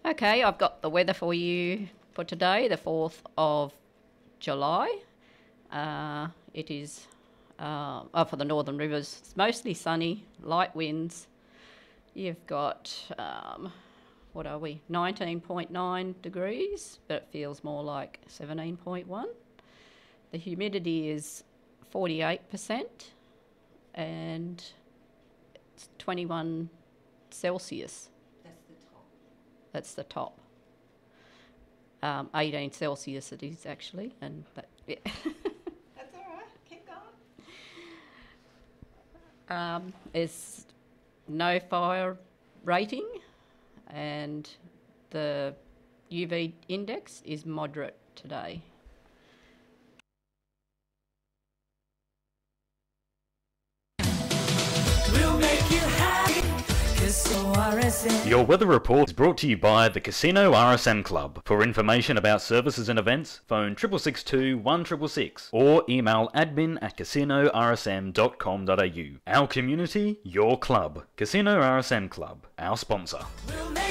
Okay, I've got the weather for you for today, the 4th of July. It is, for the Northern Rivers, it's mostly sunny, light winds. You've got, what are we, 19.9 degrees, but it feels more like 17.1. The humidity is 48% and it's 21 Celsius. That's the top. 18 Celsius it is actually, and that, yeah. That's all right. Keep going. There's no fire rating, and the UV index is moderate today. We'll make you happy. Casino RSM. Your weather report is brought to you by the Casino RSM Club. For information about services and events, phone 6662 1666 or email admin@casinorsm.com.au. Our community, your club. Casino RSM Club, our sponsor. We'll make